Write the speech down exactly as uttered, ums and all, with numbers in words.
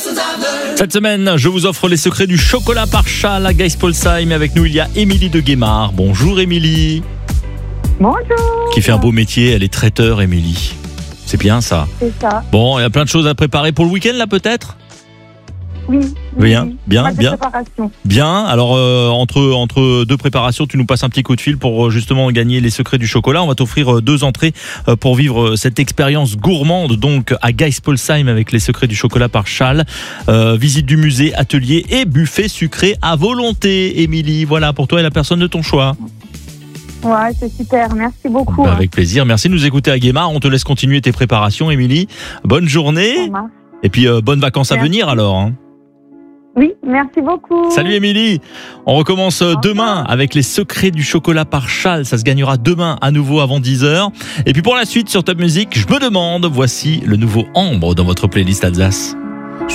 Cette semaine, je vous offre les secrets du chocolat par Châle à Geispolsheim. Avec nous, il y a Émilie de Guémard. Bonjour Émilie. Bonjour. Qui fait un beau métier, elle est traiteur Émilie. C'est bien ça. C'est ça. Bon, il y a plein de choses à préparer pour le week-end là peut-être ? Oui. Bien, oui. bien, Pas de bien. préparation. Bien, alors euh, entre, entre deux préparations, tu nous passes un petit coup de fil pour euh, justement gagner les secrets du chocolat. On va t'offrir euh, deux entrées euh, pour vivre euh, cette expérience gourmande donc à Geispolsheim avec les secrets du chocolat par Châle. Euh, visite du musée, atelier et buffet sucré à volonté, Émilie. Voilà, pour toi et la personne de ton choix. Ouais, c'est super. Merci beaucoup. Bah, avec plaisir. Merci de nous écouter à Guémard. On te laisse continuer tes préparations, Émilie. Bonne journée. Ça marche. Et puis euh, bonnes vacances à Merci. venir alors. Hein. Oui, merci beaucoup. Salut Émilie. On recommence Au demain revoir. avec les secrets du chocolat par Châle. Ça se gagnera demain à nouveau avant dix heures. Et puis pour la suite sur Top Music, je me demande, voici le nouveau Ambre dans votre playlist Alsace.